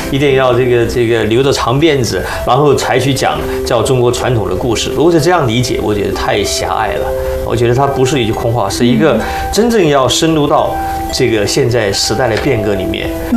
一定要这个留着长辫子，然后才去讲叫中国传统的故事。如果是这样理解，我觉得太狭隘了。我觉得它不是一句空话，是一个真正要深入到这个现在时代的变革里面，